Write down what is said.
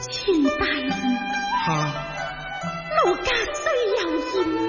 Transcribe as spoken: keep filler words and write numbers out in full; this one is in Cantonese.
秦大人， 哈， 奴家虽有言